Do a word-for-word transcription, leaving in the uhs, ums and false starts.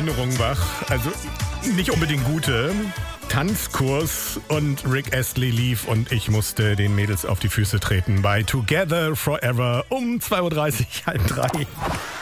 Erinnerungen wach. Also nicht unbedingt gute. Tanzkurs und Rick Astley lief und ich musste den Mädels auf die Füße treten bei Together Forever um zwei Uhr dreißig, halb drei.